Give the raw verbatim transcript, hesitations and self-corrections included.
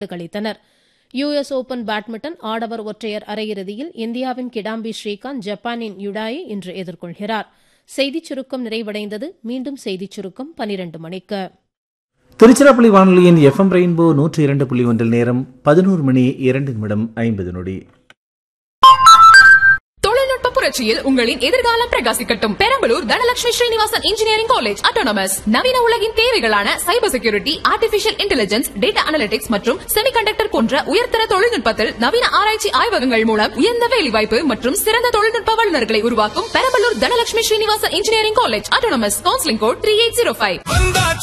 களித்தனர். US open badminton ஆடவர் ஒற்றையர் அரையிறுதியில் இந்தியாவின் கிடாம்பி ஸ்ரீகாந்த் ஜப்பானின் யுடாயை இன்று எதிர்கொள்கிறார். செய்திச் சுருக்கம் நிறைவடைந்தது. மீண்டும் செய்திச் சுருக்கம் பனிரெண்டு மணிக்கு. திருச்சிராப்பள்ளி வானொலியின் எஃப்எம் ரெயின்போ நூற்றி இரண்டு புள்ளி ஒன்றில் நேரம் பதினோரு மணி இரண்டு நிமிடம் ஐம்பது நொடி. தொழில்நுட்ப புரட்சியில் உங்களின் எதிர்காலம் பிரகாசிக்கட்டும். Perambalur Dhanalakshmi Srinivasan engineering college autonomous நவீன உலகின் தேவைகளான cyber security, artificial intelligence, data analytics மற்றும் செமிகண்டக்டர் போன்ற உயர்தர தொழில்நுட்பத்தில் நவீன ஆராய்ச்சி ஆய்வகங்கள் மூலம் உயர்ந்த வேலைவாய்ப்பு மற்றும் சிறந்த தொழில்நுட்ப வல்லுநர்களை உருவாக்கும் Perambalur Dhanalakshmi Srinivasan engineering college autonomous. Counselling code three eight zero five.